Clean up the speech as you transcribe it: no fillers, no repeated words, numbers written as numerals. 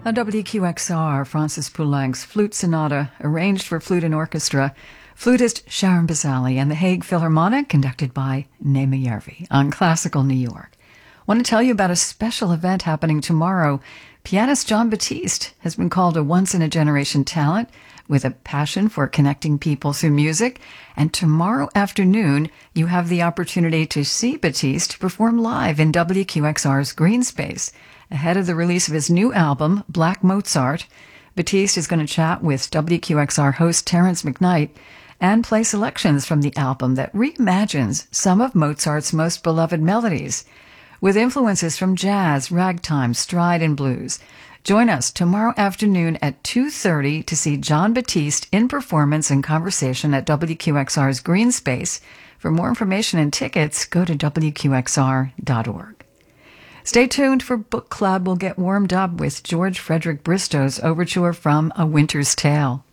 On WQXR, Francis Poulenc's Flute Sonata, arranged for flute and orchestra, flutist Sharon Bazali and the Hague Philharmonic, conducted by Nema Järvi on Classical New York. I want to tell you about a special event happening tomorrow. Pianist Jon Batiste has been called a once-in-a-generation talent with a passion for connecting people through music. And tomorrow afternoon, you have the opportunity to see Batiste perform live in WQXR's Green Space. Ahead of the release of his new album, Black Mozart, Batiste is going to chat with WQXR host Terrence McKnight and play selections from the album that reimagines some of Mozart's most beloved melodies, with influences from jazz, ragtime, stride, and blues. Join us tomorrow afternoon at 2:30 to see Jon Batiste in performance and conversation at WQXR's Green Space. For more information and tickets, go to WQXR.org. Stay tuned for Book Club. We'll get warmed up with George Frederick Bristow's overture from A Winter's Tale.